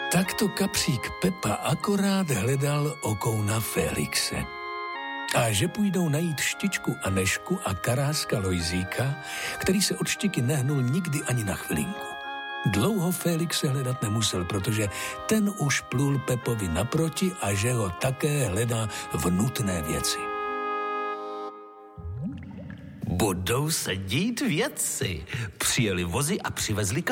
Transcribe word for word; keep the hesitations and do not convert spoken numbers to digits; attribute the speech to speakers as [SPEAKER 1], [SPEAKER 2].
[SPEAKER 1] Takto kapřík Pepa akorát hledal okouna Felixe. A že půjdou najít Štičku a Nežku a karáska Lojzíka, který se od Štiky nehnul nikdy ani na chvilinku. Dlouho Felixe hledat nemusel, protože ten už plul Pepovi naproti a že ho také hledá v nutné věci.
[SPEAKER 2] Budou se dít věci. Přijeli vozy a přivezli